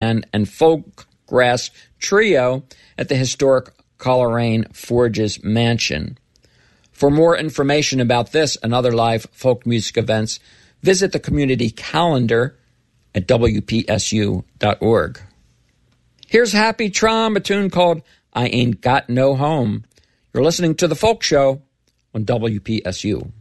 band and folk grass trio at the historic Coleraine Forges Mansion. For more information about this and other live folk music events, visit the community calendar at WPSU.org. Here's Happy Trom, a tune called I Ain't Got No Home. You're listening to The Folk Show on WPSU.